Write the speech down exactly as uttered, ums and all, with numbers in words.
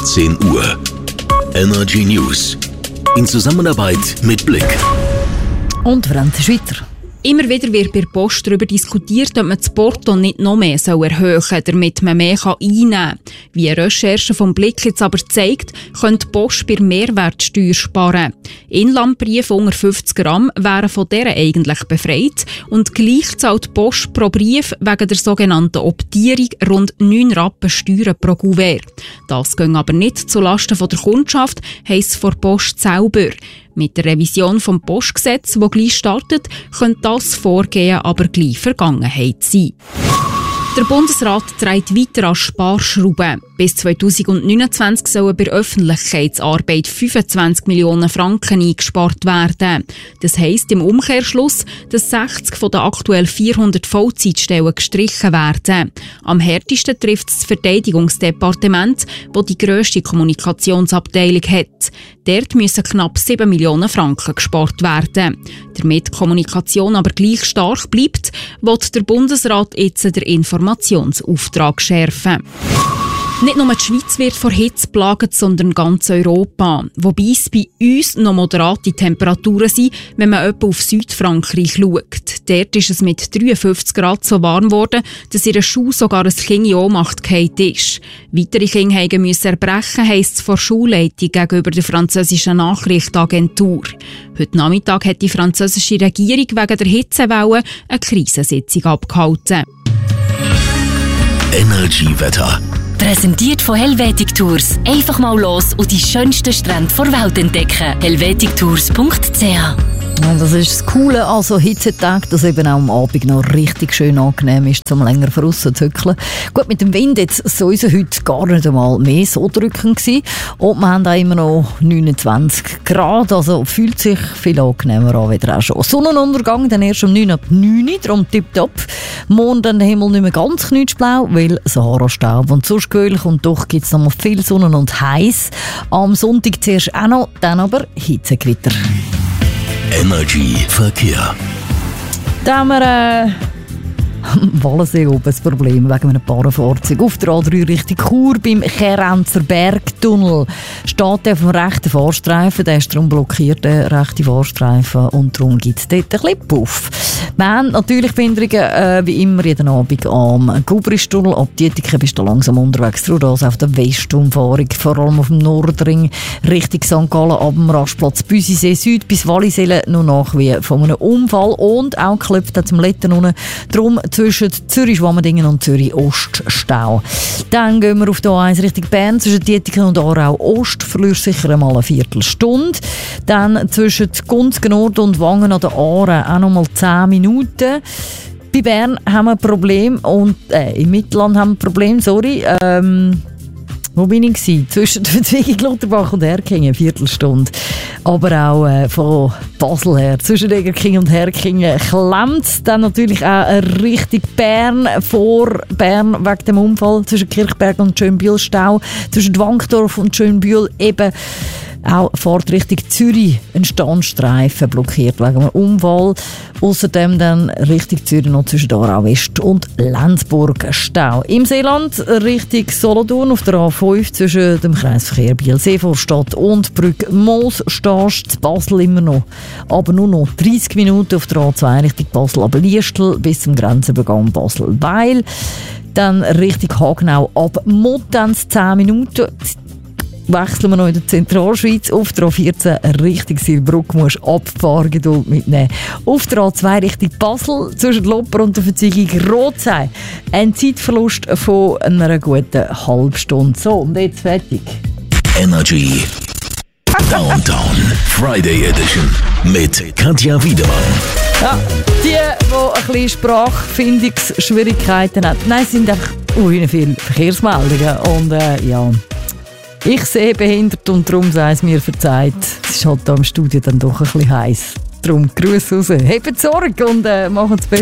achtzehn Uhr. Energy News. In Zusammenarbeit mit Blick. Und Franz Schweiter. Immer wieder wird bei der Post darüber diskutiert, ob man das Porto nicht noch mehr erhöhen soll, damit man mehr einnehmen kann. Wie eine Recherche vom Blick jetzt aber zeigt, könnte die Post bei Mehrwertsteuer sparen. Inlandbriefe unter fünfzig Gramm wären von dieser eigentlich befreit und gleich zahlt die Post pro Brief wegen der sogenannten Optierung rund neun Rappen Steuern pro Kuvert. Das geht aber nicht zulasten der Kundschaft, heisst es von der Post selber. Mit der Revision des Postgesetzes, das gleich startet, könnte das Vorgehen aber gleich Vergangenheit sein. Der Bundesrat trägt weiter an Sparschrauben. Bis zwanzig neunundzwanzig sollen bei Öffentlichkeitsarbeit fünfundzwanzig Millionen Franken eingespart werden. Das heisst im Umkehrschluss, dass sechzig von den aktuell vierhundert Vollzeitstellen gestrichen werden. Am härtesten trifft es das Verteidigungsdepartement, das die grösste Kommunikationsabteilung hat. Dort müssen knapp sieben Millionen Franken gespart werden. Damit die Kommunikation aber gleich stark bleibt, will der Bundesrat jetzt den Informationsauftrag schärfen. Nicht nur die Schweiz wird vor Hitze plagt, sondern ganz Europa. Wobei es bei uns noch moderate Temperaturen sind, wenn man etwa auf Südfrankreich schaut. Dort ist es mit dreiundfünfzig Grad so warm geworden, dass ihre Schuh sogar ein Kind in Ohnmacht gefallen ist. Weitere Kinder müssen erbrechen, heisst es vor Schulleitung gegenüber der französischen Nachrichtenagentur. Heute Nachmittag hat die französische Regierung wegen der Hitzewelle eine Krisensitzung abgehalten. Energy-Wetter. Präsentiert von Helvetic Tours. Einfach mal los und die schönsten Strände der Welt entdecken. helvetic tours punkt c h. Ja, das ist das Coole an so Hitzetag, dass eben auch am Abend noch richtig schön angenehm ist, um länger draussen zu hückeln. Gut, mit dem Wind jetzt so ist es heute gar nicht einmal mehr so drückend gewesen. Und wir haben auch immer noch neunundzwanzig Grad, also fühlt sich viel angenehmer an wieder auch schon. Sonnenuntergang dann erst um neun ab neun, darum tipptopp. Morgen dann der Himmel nicht mehr ganz knutschblau, weil Sahara-Staub und sonst gewöhnlich und doch gibt es noch mal viel Sonne und heiß. Am Sonntag zuerst auch noch, dann aber Hitzegewitter. Energy Verkehr. Da haben wir äh, am Wallensee oben ein Problem wegen einem Paarfahrzeug. Auf der A drei Richtung Chur beim Cherenzer Bergtunnel steht der vom rechten Fahrstreifen. Der ist darum blockiert, der rechte Fahrstreifen. Und darum gibt es dort ein bisschen Puff. Wir haben natürlich Behinderungen, äh, wie immer jeden Abend am Gubristunnel. Ab Dietiken bist du langsam unterwegs. Durch das auf der Westumfahrung, vor allem auf dem Nordring Richtung Sankt Gallen, ab dem Rastplatz Büsisee Süd bis Wallisellen, noch nach wie von einem Unfall. Und auch geklopft zum Letten unten. Darum zwischen Zürich-Schwammendingen und Zürich-Ost-Stau. Dann gehen wir auf die A eins Richtung Bern. Zwischen Dietiken und Aarau-Ost verlierst du sicher einmal eine Viertelstunde. Dann zwischen Gunzgen Nord und Wangen an der Aare auch noch mal zehn Minuten. Bei Bern haben wir ein Problem und äh, im Mittelland haben wir ein Problem, sorry. Ähm, wo bin ich gewesen? Zwischen Verzweigung Lutherbach und Herkingen, eine Viertelstunde. Aber auch äh, von Basel her, zwischen Egerkingen und Herkingen, klemmt dann natürlich auch Richtung Bern, vor Bern wegen dem Unfall, zwischen Kirchberg und Schönbühl Stau, zwischen Wankdorf und Schönbühl eben auch fährt Richtung Zürich ein Standstreifen blockiert wegen einem Unfall. Außerdem dann Richtung Zürich noch zwischen Aarau West und Lenzburg Stau. Im Seeland Richtung Solothurn auf der A fünf zwischen dem Kreisverkehr Biel-Seevorstadt und Brügg Moos stehst zu Basel immer noch. Aber nur noch dreißig Minuten auf der A zwei Richtung Basel ab Liestel bis zum Grenzübergang Basel-Weil. Dann Richtung Hagenau ab Muttenz zehn Minuten. Wechseln wir noch in der Zentralschweiz. Auf der A vierzehn Richtung Silbruck musst du Abfahrgeduld mitnehmen. Auf der A zwei Richtung Basel zwischen Lopper und der Verzeigung Rotzheim. Ein Zeitverlust von einer guten halben Stunde. So, und jetzt fertig. Energy Downtown Friday Edition mit Katja Wiedemann. Ja, die, die ein bisschen Sprachfindungsschwierigkeiten haben, nein, sind einfach ui, viele Verkehrsmeldungen. Und äh, ja... Ich sehe behindert und darum sei es mir verzeiht. Es ist halt hier im Studio dann doch ein bisschen heiß. Darum Grüße raus. Habt Sorge und äh, macht's besser.